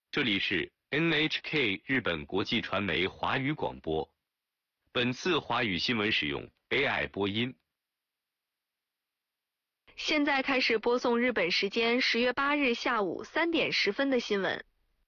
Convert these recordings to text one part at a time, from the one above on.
这里是 NHK 日本国际传媒华语广播。本次华语新闻使用 AI 播音。 现在开始播送日本时间10月8日下午3点10分的新闻。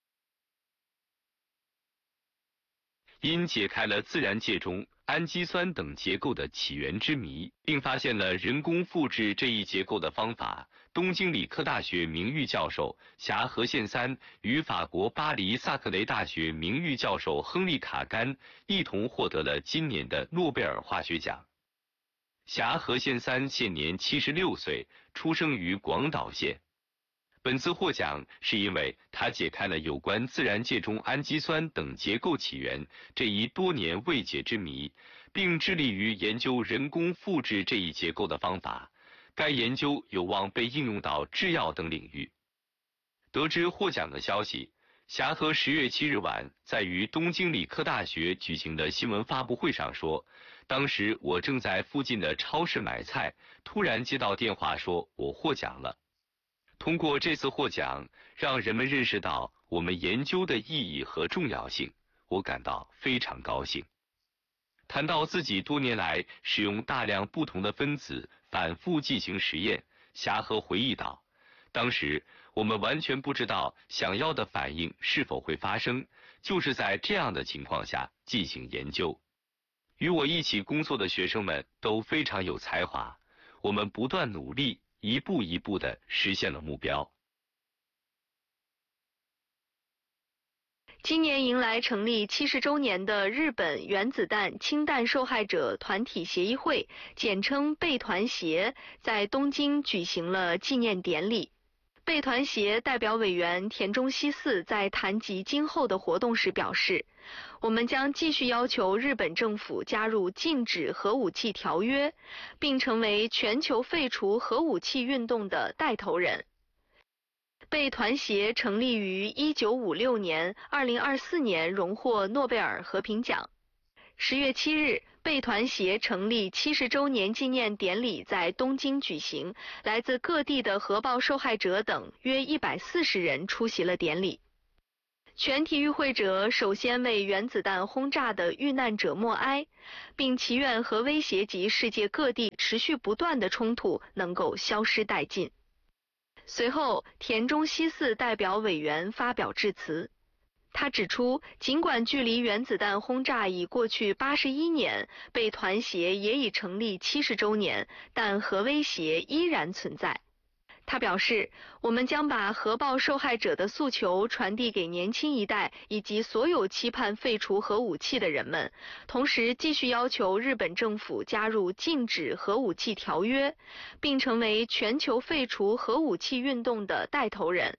因解开了自然界中氨基酸等结构的起源之谜，并发现了人工复制这一结构的方法，东京理科大学名誉教授霞和宪三与法国巴黎萨克雷大学名誉教授亨利卡甘一同获得了今年的诺贝尔化学奖。霞和宪三现年76岁，出生于广岛县。本次获奖是因为他解开了有关自然界中氨基酸等结构起源这一多年未解之谜，并致力于研究人工复制这一结构的方法。该研究有望被应用到制药等领域。得知获奖的消息，霞和10月7日晚在于东京理科大学举行的新闻发布会上说，当时我正在附近的超市买菜，突然接到电话说我获奖了。通过这次获奖，让人们认识到我们研究的意义和重要性，我感到非常高兴。谈到自己多年来使用大量不同的分子反复进行实验，霞和回忆道，当时我们完全不知道想要的反应是否会发生，就是在这样的情况下进行研究。与我一起工作的学生们都非常有才华，我们不断努力，一步一步地实现了目标。 今年迎来成立70周年的日本原子弹氢弹受害者团体协议会，简称备团协，在东京举行了纪念典礼。备团协代表委员田中希四在谈及今后的活动时表示，我们将继续要求日本政府加入禁止核武器条约，并成为全球废除核武器运动的带头人。备团协成立于1956年，2024年荣获诺贝尔和平奖。10月7日，备团协成立70周年纪念典礼在东京举行，来自各地的核爆受害者等约140人出席了典礼。全体与会者首先为原子弹轰炸的遇难者默哀，并祈愿核威胁及世界各地持续不断的冲突能够消失殆尽。随后，田中希四代表委员发表致辞。他指出，尽管距离原子弹轰炸已过去81年，备团协也已成立70周年，但核威胁依然存在。他表示，我们将把核爆受害者的诉求传递给年轻一代以及所有期盼废除核武器的人们，同时继续要求日本政府加入禁止核武器条约，并成为全球废除核武器运动的带头人。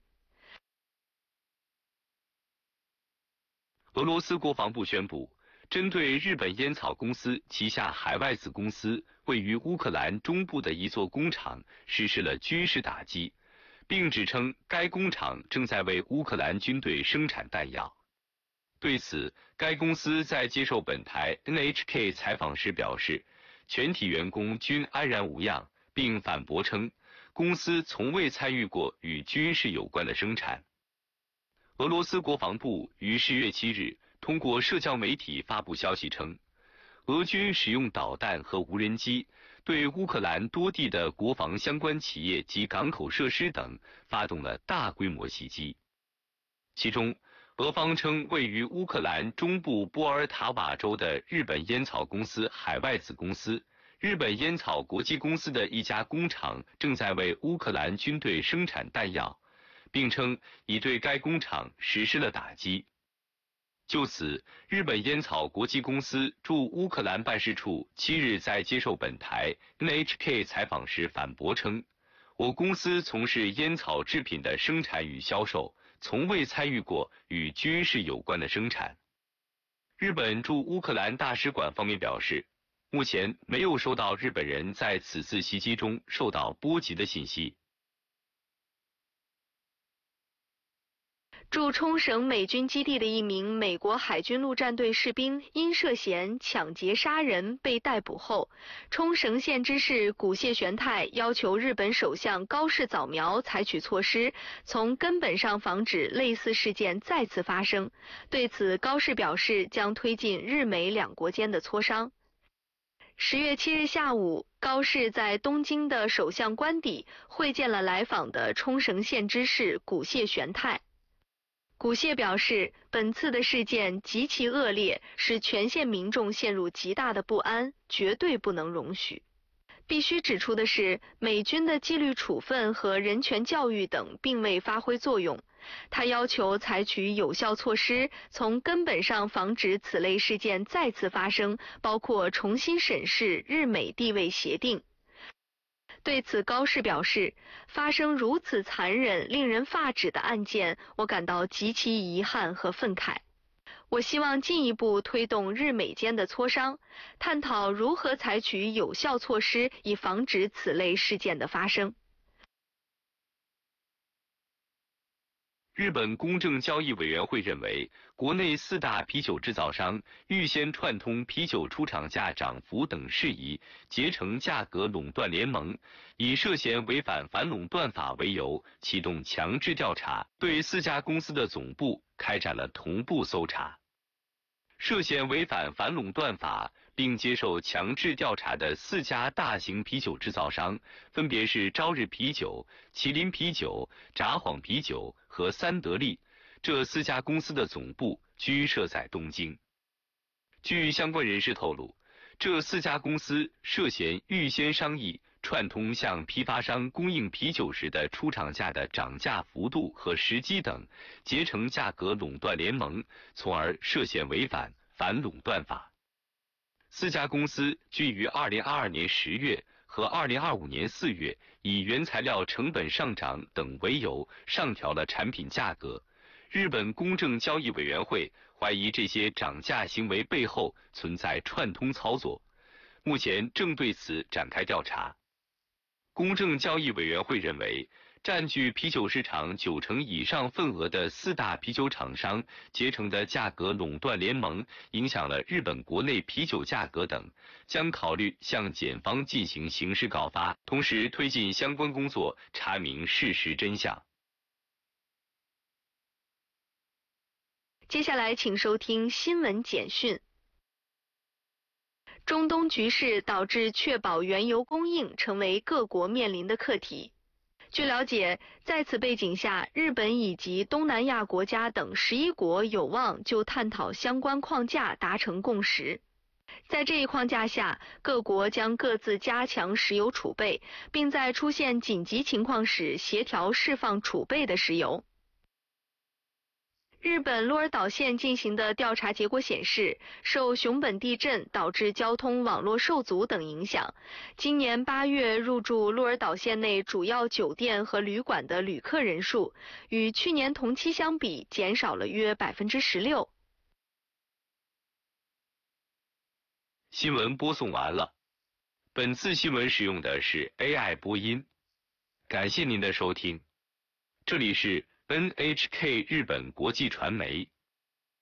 俄罗斯国防部宣布，针对日本烟草公司旗下海外子公司位于乌克兰中部的一座工厂实施了军事打击，并指称该工厂正在为乌克兰军队生产弹药。对此，该公司在接受本台 NHK 采访时表示，全体员工均安然无恙，并反驳称，公司从未参与过与军事有关的生产。俄罗斯国防部于10月7日通过社交媒体发布消息称，俄军使用导弹和无人机对乌克兰多地的国防相关企业及港口设施等发动了大规模袭击。其中，俄方称位于乌克兰中部波尔塔瓦州的日本烟草公司海外子公司日本烟草国际公司的一家工厂正在为乌克兰军队生产弹药，并称已对该工厂实施了打击。就此，日本烟草国际公司驻乌克兰办事处7日在接受本台 NHK 采访时反驳称，我公司从事烟草制品的生产与销售，从未参与过与军事有关的生产。日本驻乌克兰大使馆方面表示，目前没有收到日本人在此次袭击中受到波及的信息。 驻冲绳美军基地的一名美国海军陆战队士兵因涉嫌抢劫杀人被逮捕后，冲绳县知事古谢玄太要求日本首相高市早苗采取措施，从根本上防止类似事件再次发生。对此，高市表示将推进日美两国间的磋商。10月7日下午，高市在东京的首相官邸会见了来访的冲绳县知事古谢玄太。古谢表示，本次的事件极其恶劣，使全县民众陷入极大的不安，绝对不能容许。必须指出的是，美军的纪律处分和人权教育等并未发挥作用。他要求采取有效措施，从根本上防止此类事件再次发生，包括重新审视日美地位协定。对此，高市表示，发生如此残忍、令人发指的案件，我感到极其遗憾和愤慨。我希望进一步推动日美间的磋商，探讨如何采取有效措施，以防止此类事件的发生。 日本公正交易委员会认为，国内4大啤酒制造商预先串通啤酒出厂价涨幅等事宜，结成价格垄断联盟，以涉嫌违反反垄断法为由，启动强制调查，对4家公司的总部开展了同步搜查。涉嫌违反反垄断法并接受强制调查的4家大型啤酒制造商，分别是朝日啤酒、麒麟啤酒、札幌啤酒和三得利。这4家公司的总部居设在东京。据相关人士透露，这4家公司涉嫌预先商议串通向批发商供应啤酒时的出厂价的涨价幅度和时机等，结成价格垄断联盟，从而涉嫌违反反垄断法。4家公司均于2022年10月和2025年4月以原材料成本上涨等为由上调了产品价格。日本公正交易委员会怀疑这些涨价行为背后存在串通操作，目前正对此展开调查。公正交易委员会认为，占据啤酒市场90%以上份额的4大啤酒厂商结成的价格垄断联盟影响了日本国内啤酒价格等，将考虑向检方进行刑事告发，同时推进相关工作，查明事实真相。 接下来请收听新闻简讯。中东局势导致确保原油供应成为各国面临的课题。据了解，在此背景下，日本以及东南亚国家等11国有望就探讨相关框架达成共识。在这一框架下，各国将各自加强石油储备，并在出现紧急情况时协调释放储备的石油。日本鹿儿岛县进行的调查结果显示，受熊本地震导致交通网络受阻等影响，今年8月入住鹿儿岛县内主要酒店和旅馆的旅客人数，与去年同期相比减少了约16%。 新闻播送完了，本次新闻使用的是 AI 播音，感谢您的收听，这里是NHK 日本国际传媒。